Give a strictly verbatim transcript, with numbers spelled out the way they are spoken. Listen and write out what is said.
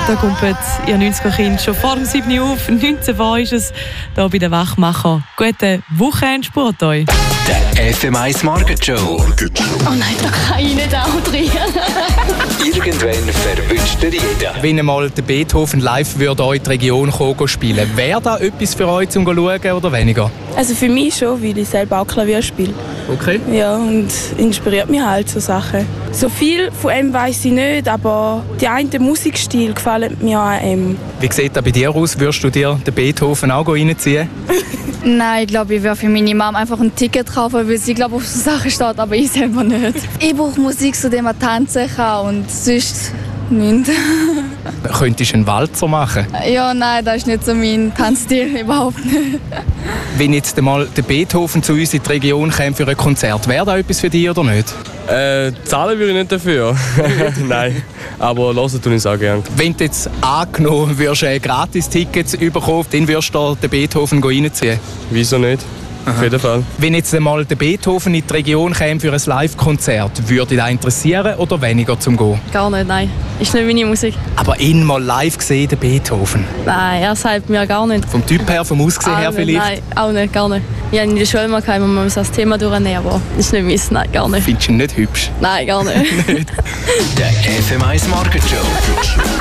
Da kommt ihr neunziger-Kind schon vor dem sieben Uhr auf. neunzehn Uhr ist es hier bei den Wachmacher. Guten Wochenendsport euch. Der F M eins Market Show. Oh nein, da kann ich nicht auch drin. Irgendwann verwünscht ihr jeden. Wenn einmal der Beethoven live würde euch die Region kommen spielen, wäre das etwas für euch zum Schauen oder weniger? Also für mich schon, weil ich selber auch Klavier spiele. Okay. Ja, und inspiriert mich halt so Sachen. So viel von ihm weiss ich nicht, aber die einen Musikstil gefällt mir an ihm. Wie sieht das bei dir aus? Würdest du dir den Beethoven auch reinziehen? Nein, ich glaube, ich würde für meine Mom einfach ein Ticket kaufen, weil sie glaube auf so Sachen steht, aber ich selber nicht. Ich brauche Musik, zu der man tanzen kann und sonst nichts. Könntest du einen Walzer machen? Ja, nein, das ist nicht so mein Tanzstil, überhaupt nicht. Wenn jetzt einmal der Beethoven zu uns in die Region käme für ein Konzert, wäre das etwas für dich oder nicht? Äh, zahlen würde ich nicht dafür. Nein, aber hören tue ich es auch gerne. Wenn du jetzt angenommen würdest, äh, Gratis-Tickets bekommen, dann würdest du den Beethoven reinziehen? Wieso nicht? Auf jeden Fall. Wenn jetzt einmal der Beethoven in die Region käme für ein Live-Konzert, würde dich das interessieren oder weniger zum Gehen? Gar nicht, nein. Ist nicht meine Musik. Aber ihn mal live gesehen, den Beethoven? Nein, er sagt mir gar nicht. Vom Typ her, vom Aussehen Auch her nicht, vielleicht? Nein, auch nicht, gar nicht. Ich habe in der Schule mal gehabt, man muss das Thema durchnehmen, aber das ist nicht meins, nein, gar nicht. Findest du ihn nicht hübsch? Nein, gar nicht. Der F M eins Market Show.